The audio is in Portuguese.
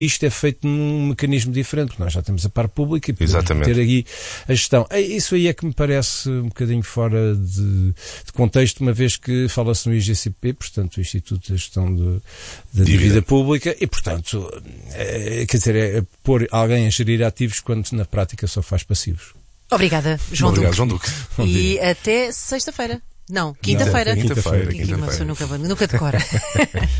isto é feito num mecanismo diferente, porque nós já temos a par pública e podemos Exatamente. ter aí a gestão. Isso aí é que me parece um bocadinho fora de contexto, uma vez que fala-se no IGCP, portanto, o Instituto de Gestão da Dívida Pública, e, portanto, quer dizer, é pôr alguém a gerir ativos quando na prática só faz passivos. Obrigada, João Obrigado, Duque. João Duque. E até sexta-feira. Não, quinta-feira. Quinta-feira. Nunca decora.